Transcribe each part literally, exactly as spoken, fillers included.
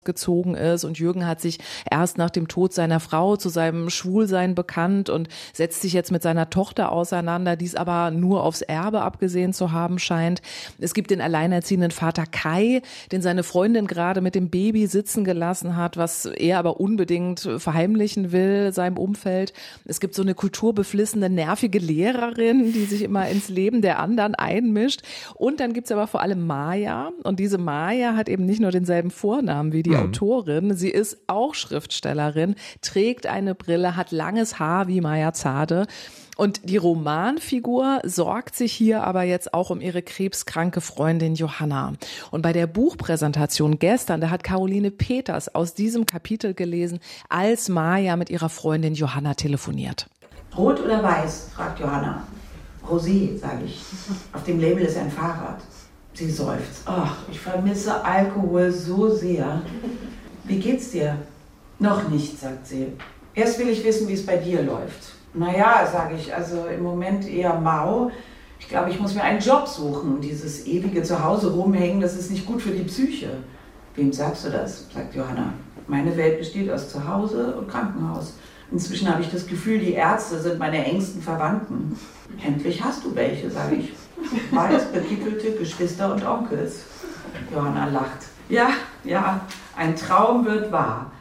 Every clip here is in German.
gezogen ist und Jürgen hat sich erst nach dem Tod seiner Frau zu seinem Schwulsein bekannt und setzt sich jetzt mit seiner Tochter auseinander, die es aber nur aufs Erbe abgesehen zu haben scheint. Es gibt den alleinerziehenden Vater Kai, den seine Freundin gerade mit dem Baby sitzen gelassen hat, was er aber unbedingt verheimlichen will seinem Umfeld. Es gibt so eine kulturbeflissene, nervige Lehrerin, die sich immer ins Leben der anderen einmischt. Und dann gibt es aber vor allem Maya und diese Maya hat eben nicht nur denselben Vornamen wie die Die mhm. Autorin, sie ist auch Schriftstellerin, trägt eine Brille, hat langes Haar wie Maya Zade. Und die Romanfigur sorgt sich hier aber jetzt auch um ihre krebskranke Freundin Johanna. Und bei der Buchpräsentation gestern, da hat Caroline Peters aus diesem Kapitel gelesen, als Maya mit ihrer Freundin Johanna telefoniert. Rot oder weiß, fragt Johanna. Rosé, sage ich. Auf dem Label ist ein Fahrrad. Sie seufzt. Ach, ich vermisse Alkohol so sehr. Wie geht's dir? Noch nicht, sagt sie. Erst will ich wissen, wie es bei dir läuft. Naja, sage ich, also im Moment eher mau. Ich glaube, ich muss mir einen Job suchen. Dieses ewige Zuhause rumhängen, das ist nicht gut für die Psyche. Wem sagst du das? Sagt Johanna. Meine Welt besteht aus Zuhause und Krankenhaus. Inzwischen habe ich das Gefühl, die Ärzte sind meine engsten Verwandten. Endlich hast du welche, sage ich. Weiß bekittelte Geschwister und Onkels. Johanna lacht. Ja, ja, ein Traum wird wahr.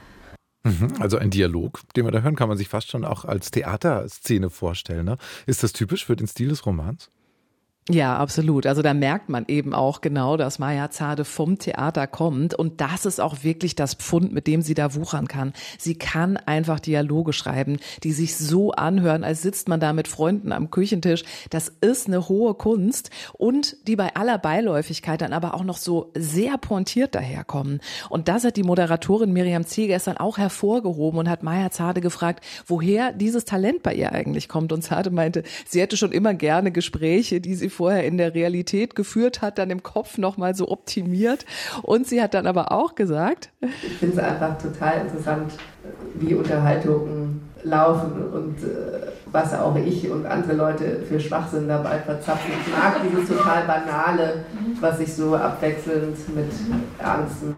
Also ein Dialog, den wir da hören, kann man sich fast schon auch als Theaterszene vorstellen. Ne? Ist das typisch für den Stil des Romans? Ja, absolut. Also da merkt man eben auch genau, dass Maya Zade vom Theater kommt und das ist auch wirklich das Pfund, mit dem sie da wuchern kann. Sie kann einfach Dialoge schreiben, die sich so anhören, als sitzt man da mit Freunden am Küchentisch. Das ist eine hohe Kunst und die bei aller Beiläufigkeit dann aber auch noch so sehr pointiert daherkommen. Und das hat die Moderatorin Miriam C. gestern auch hervorgehoben und hat Maya Zade gefragt, woher dieses Talent bei ihr eigentlich kommt. Und Zade meinte, sie hätte schon immer gerne Gespräche, die sie vorher in der Realität geführt hat, dann im Kopf nochmal so optimiert. Und sie hat dann aber auch gesagt, ich finde es einfach total interessant, wie Unterhaltungen laufen und äh, was auch ich und andere Leute für Schwachsinn dabei verzapfen. Ich mag dieses total Banale, was sich so abwechselnd mit Ernsten.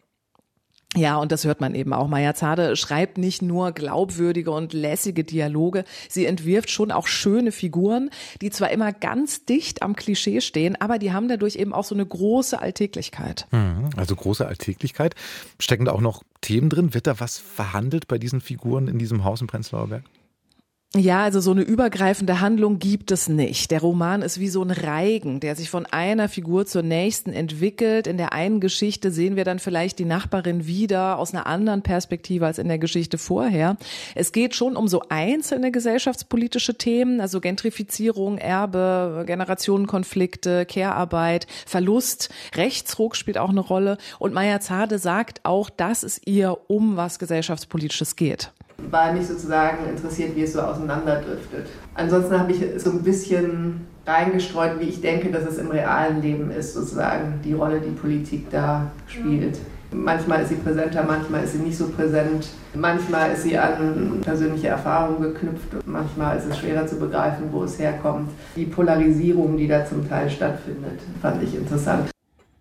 Ja, und das hört man eben auch. Maya Zade schreibt nicht nur glaubwürdige und lässige Dialoge, sie entwirft schon auch schöne Figuren, die zwar immer ganz dicht am Klischee stehen, aber die haben dadurch eben auch so eine große Alltäglichkeit. Also große Alltäglichkeit. Stecken da auch noch Themen drin? Wird da was verhandelt bei diesen Figuren in diesem Haus in Prenzlauer Berg? Ja, also so eine übergreifende Handlung gibt es nicht. Der Roman ist wie so ein Reigen, der sich von einer Figur zur nächsten entwickelt. In der einen Geschichte sehen wir dann vielleicht die Nachbarin wieder aus einer anderen Perspektive als in der Geschichte vorher. Es geht schon um so einzelne gesellschaftspolitische Themen, also Gentrifizierung, Erbe, Generationenkonflikte, Care-Arbeit, Verlust, Rechtsruck spielt auch eine Rolle. Und Maya Zade sagt auch, dass es ihr um was Gesellschaftspolitisches geht. Weil mich sozusagen interessiert, wie es so auseinanderdriftet. Ansonsten habe ich so ein bisschen reingestreut, wie ich denke, dass es im realen Leben ist, sozusagen die Rolle, die Politik da spielt. Manchmal ist sie präsenter, manchmal ist sie nicht so präsent. Manchmal ist sie an persönliche Erfahrungen geknüpft. Manchmal ist es schwerer zu begreifen, wo es herkommt. Die Polarisierung, die da zum Teil stattfindet, fand ich interessant.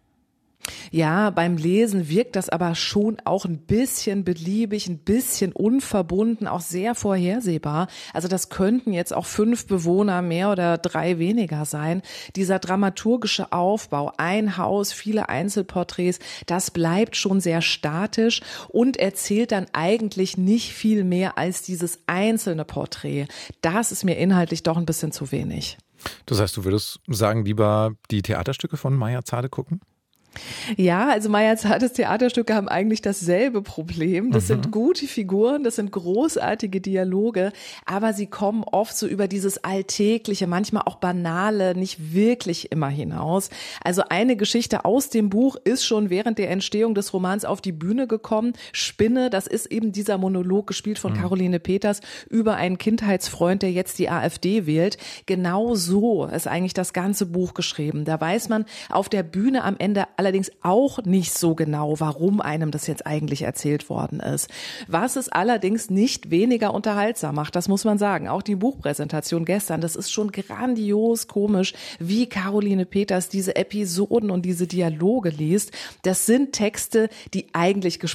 Ja, beim Lesen wirkt das aber schon auch ein bisschen beliebig, ein bisschen unverbunden, auch sehr vorhersehbar. Also das könnten jetzt auch fünf Bewohner mehr oder drei weniger sein. Dieser dramaturgische Aufbau, ein Haus, viele Einzelporträts, das bleibt schon sehr statisch und erzählt dann eigentlich nicht viel mehr als dieses einzelne Porträt. Das ist mir inhaltlich doch ein bisschen zu wenig. Das heißt, du würdest sagen, lieber die Theaterstücke von Maya Zade gucken? Ja, also Maya Zades Theaterstücke haben eigentlich dasselbe Problem. Das mhm. sind gute Figuren, das sind großartige Dialoge, aber sie kommen oft so über dieses Alltägliche, manchmal auch Banale, nicht wirklich immer hinaus. Also eine Geschichte aus dem Buch ist schon während der Entstehung des Romans auf die Bühne gekommen. Spinne, das ist eben dieser Monolog, gespielt von mhm. Caroline Peters, über einen Kindheitsfreund, der jetzt die AfD wählt. Genau so ist eigentlich das ganze Buch geschrieben. Da weiß man auf der Bühne am Ende allerdings auch nicht so genau, warum einem das jetzt eigentlich erzählt worden ist. Was es allerdings nicht weniger unterhaltsam macht, das muss man sagen. Auch die Buchpräsentation gestern, das ist schon grandios komisch, wie Caroline Peters diese Episoden und diese Dialoge liest. Das sind Texte, die eigentlich gesprochen